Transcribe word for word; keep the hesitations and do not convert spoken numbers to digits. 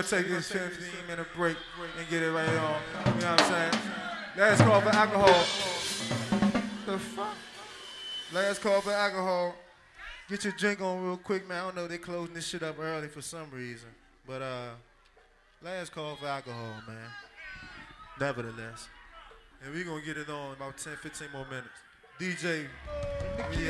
gonna take this fifteen minute break and get it right on. You know what I'm saying? Last call for alcohol. The fuck? Last call for alcohol. Get your drink on real quick, man. I don't know, they closing this shit up early for some reason. But uh, last call for alcohol, man. Nevertheless. And we gonna get it on about ten, fifteen more minutes. D J,